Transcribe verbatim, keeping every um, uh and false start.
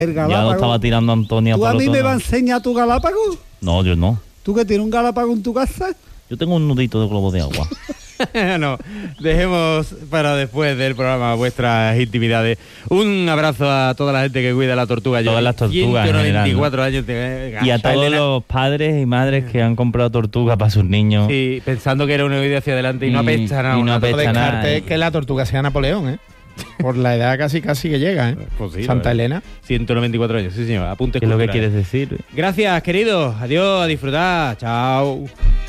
El Ya lo Galápago. estaba tirando Antonio. ¿Tú a por mí otro me lado. vas a enseñar tu Galápago? No, yo no. ¿Tú que tienes un Galápago en tu casa? Yo tengo un nudito de globo de agua. No, dejemos para después del programa vuestras intimidades. Un abrazo a toda la gente que cuida la tortuga. Todas las tortugas en ciento general, noventa y cuatro años. Te, Y a todos Elena, los padres y madres que han comprado tortugas para sus niños. sí, pensando que era una vida hacia adelante y no Y- apesta nada. y no una apesta tortuga. nada. Descarte que la tortuga sea Napoleón, ¿eh? Por la edad casi casi que llega, ¿eh? Pues sí, Santa la verdad. Elena. ciento noventa y cuatro años, sí señor. Apuntes ¿Qué es lo que culturales. quieres decir? Gracias, queridos. Adiós, a disfrutar. Chao.